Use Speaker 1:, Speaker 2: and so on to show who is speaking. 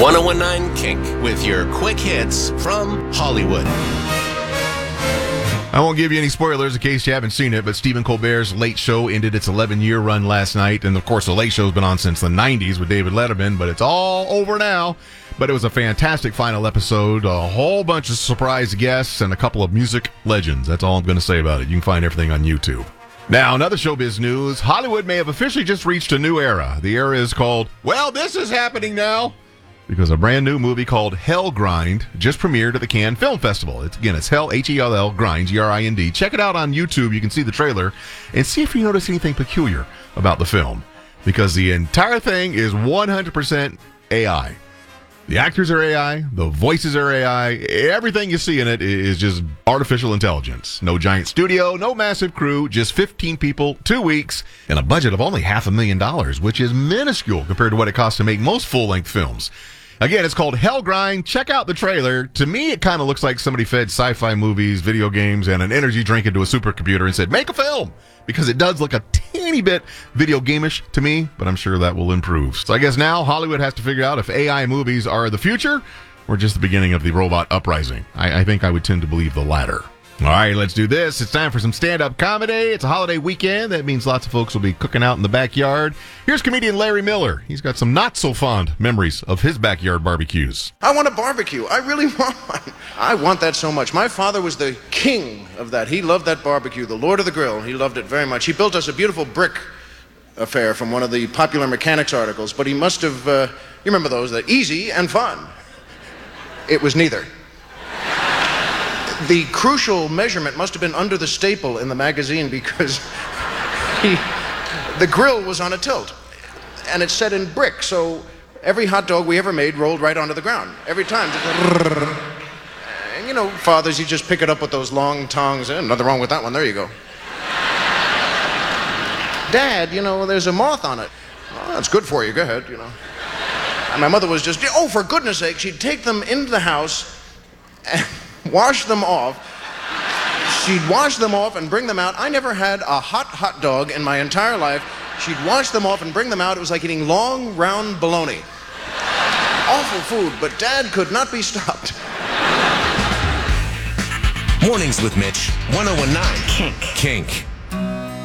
Speaker 1: 1019 Kink with your quick hits from Hollywood.
Speaker 2: I won't give you any spoilers in case you haven't seen it, but Stephen Colbert's Late Show ended its 11-year run last night. And, of course, The Late Show's been on since the 90s with David Letterman, but it's all over now. But it was a fantastic final episode, a whole bunch of surprise guests, and a couple of music legends. That's all I'm going to say about it. You can find everything on YouTube. Now, another showbiz news. Hollywood may have officially just reached a new era. The era is called, well, this is happening now, because a brand new movie called Hell Grind just premiered at the Cannes Film Festival. It's Hell, H-E-L-L, Grind, G-R-I-N-D. Check it out on YouTube. You can see the trailer and see if you notice anything peculiar about the film, because the entire thing is 100% AI. The actors are AI, the voices are AI, everything you see in it is just artificial intelligence. No giant studio, no massive crew, just 15 people, 2 weeks, and a budget of only $500,000, which is minuscule compared to what it costs to make most full-length films. Again, it's called Hell Grind. Check out the trailer. To me, it kind of looks like somebody fed sci-fi movies, video games, and an energy drink into a supercomputer and said, make a film! Because it does look a teeny bit video game-ish to me, but I'm sure that will improve. So I guess now Hollywood has to figure out if AI movies are the future or just the beginning of the robot uprising. I think I would tend to believe the latter. All right, let's do this. It's time for some stand-up comedy. It's a holiday weekend. That means lots of folks will be cooking out in the backyard. Here's comedian Larry Miller. He's got some not-so-fond memories of his backyard barbecues.
Speaker 3: I want a barbecue. I really want one. I want that so much. My father was the king of that. He loved that barbecue, the Lord of the Grill. He loved it very much. He built us a beautiful brick affair from one of the Popular Mechanics articles, but he must have, you remember those, that easy and fun. It was neither. The crucial measurement must have been under the staple in the magazine because the grill was on a tilt and it's set in brick, so every hot dog we ever made rolled right onto the ground every time. And you know, fathers, you just pick it up with those long tongs. Nothing wrong with that one. There you go. Dad, you know, there's a moth on it. Oh, that's good for you. Go ahead, you know. And my mother was just, oh, for goodness sake, she'd take them into the house and wash them off. She'd wash them off and bring them out. I never had a hot dog in my entire life. She'd wash them off and bring them out. It was like eating long, round bologna. Awful food, but Dad could not be stopped.
Speaker 1: Mornings with Mitch, 1019 Kink.